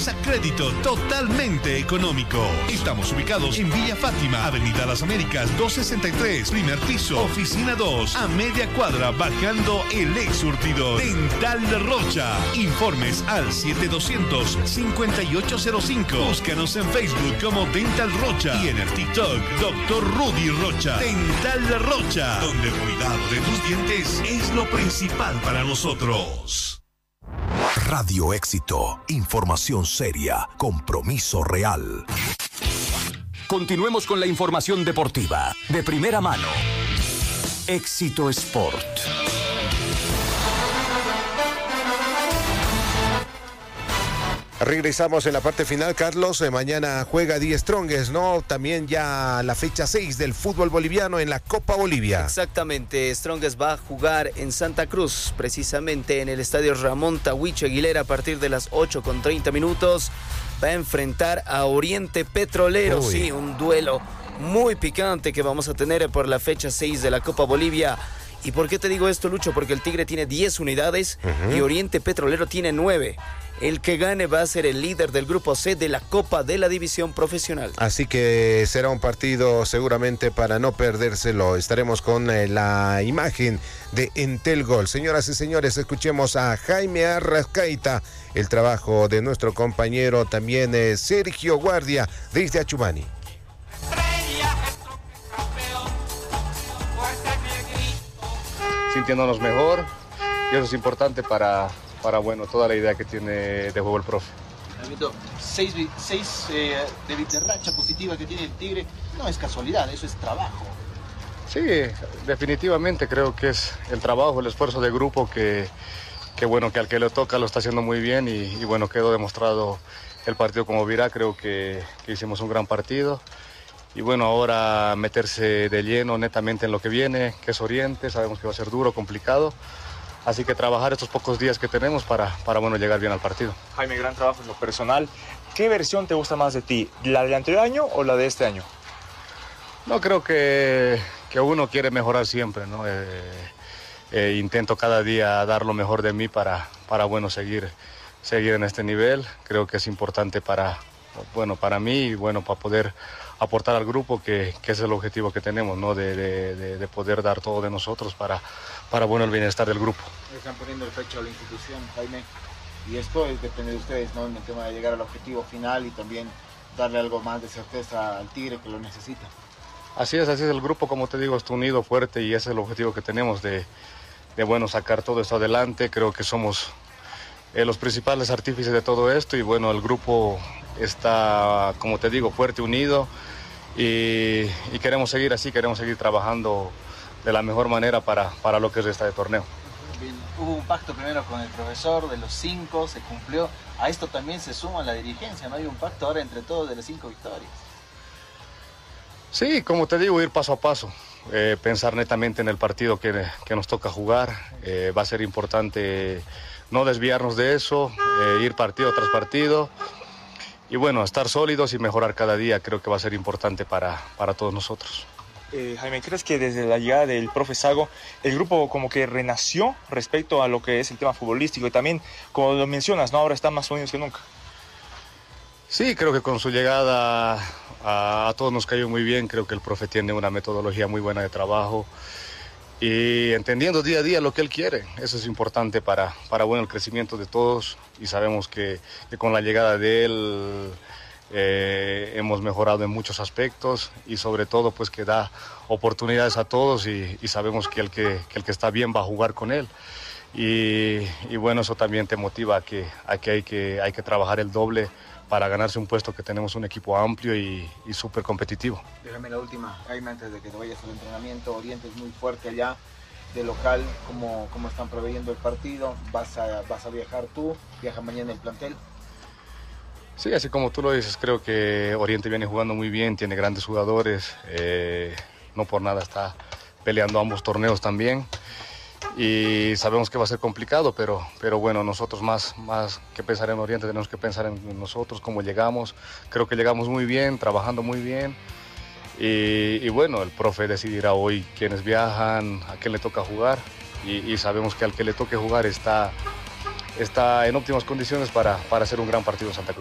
accedes a crédito totalmente económico. Estamos ubicados en Villa Fátima, Avenida Las Américas 263, primer piso, oficina 2, a media cuadra bajando el ex surtidor. Dental Rocha. Informes al 7200-5805. Búscanos en Facebook como Dental Rocha y en el TikTok Dr. Rudy Rocha. Dental Rocha, donde el cuidado de tus dientes es lo principal para nosotros. Radio Éxito, información seria, compromiso real. Continuemos con la información deportiva de primera mano. Éxito Sport. Regresamos en la parte final, Carlos. Mañana juega The Strongest, ¿no? También ya la fecha 6 del fútbol boliviano en la Copa Bolivia. Exactamente, Strongest va a jugar en Santa Cruz, precisamente en el estadio Ramón Tahuicho Aguilera a partir de las 8:30. Va a enfrentar a Oriente Petrolero. Uy. Sí, un duelo muy picante que vamos a tener por la fecha 6 de la Copa Bolivia. ¿Y por qué te digo esto, Lucho? Porque el Tigre tiene 10 unidades y Oriente Petrolero tiene 9. El que gane va a ser el líder del grupo C de la Copa de la División Profesional. Así que será un partido seguramente para no perdérselo. Estaremos con la imagen de Entel Gol. Señoras y señores, escuchemos a Jaime Arrascaita, el trabajo de nuestro compañero también Sergio Guardia desde Achumani. Sintiéndonos mejor, y eso es importante para bueno, toda la idea que tiene de juego el profe. 6 de racha positiva que tiene el Tigre, no es casualidad, eso es trabajo. Sí, definitivamente creo que es el trabajo, el esfuerzo de grupo que bueno, que al que le toca lo está haciendo muy bien y bueno, quedó demostrado el partido como virá. Creo que hicimos un gran partido. Y bueno, ahora meterse de lleno netamente en lo que viene, que es Oriente, sabemos que va a ser duro, complicado. Así que trabajar estos pocos días que tenemos para bueno, llegar bien al partido. Jaime, gran trabajo en lo personal. ¿Qué versión te gusta más de ti? ¿La del anterior año o la de este año? No, creo que uno quiere mejorar siempre, ¿no? Intento cada día dar lo mejor de mí para bueno, seguir en este nivel. Creo que es importante para mí y bueno, para poder aportar al grupo, que es el objetivo que tenemos, ¿no? De poder dar todo de nosotros para bueno, el bienestar del grupo. Están poniendo el pecho a la institución, Jaime, y esto depende de ustedes, ¿no? En el tema de llegar al objetivo final y también darle algo más de certeza al Tigre que lo necesita. Así es el grupo, como te digo, está unido, fuerte, y ese es el objetivo que tenemos de bueno, sacar todo esto adelante. Creo que somos los principales artífices de todo esto y bueno, el grupo está, como te digo, fuerte, unido y queremos seguir así, queremos seguir trabajando de la mejor manera para lo que resta de torneo. Bien, hubo un pacto primero con el profesor de los 5, se cumplió. A esto también se suma la dirigencia, ¿no? Hay un pacto ahora entre todos de las 5 victorias. Sí, como te digo, ir paso a paso, pensar netamente en el partido que nos toca jugar. Va a ser importante no desviarnos de eso, ir partido tras partido y bueno, estar sólidos y mejorar cada día. Creo que va a ser importante para todos nosotros. Jaime, ¿crees que desde la llegada del profe Sago el grupo como que renació respecto a lo que es el tema futbolístico y también, como lo mencionas, ¿no? Ahora están más unidos que nunca? Sí, creo que con su llegada a todos nos cayó muy bien. Creo que el profe tiene una metodología muy buena de trabajo y entendiendo día a día lo que él quiere. Eso es importante para bueno, el crecimiento de todos, y sabemos que con la llegada de él hemos mejorado en muchos aspectos y sobre todo pues que da oportunidades a todos y sabemos que el que está bien va a jugar con él y bueno, eso también te motiva a que hay que trabajar el doble para ganarse un puesto, que tenemos un equipo amplio y súper competitivo. Déjame la última, Jaime, antes de que te vayas al entrenamiento. Oriente es muy fuerte allá de local. ¿Cómo están proveyendo el partido? ¿Vas a viajar tú? ¿Viaja mañana el plantel? Sí, así como tú lo dices, creo que Oriente viene jugando muy bien, tiene grandes jugadores, no por nada está peleando ambos torneos también y sabemos que va a ser complicado, pero bueno, nosotros más que pensar en Oriente tenemos que pensar en nosotros, cómo llegamos. Creo que llegamos muy bien, trabajando muy bien y bueno, el profe decidirá hoy quiénes viajan, a quién le toca jugar y sabemos que al que le toque jugar está en óptimas condiciones para hacer un gran partido en Santa Cruz.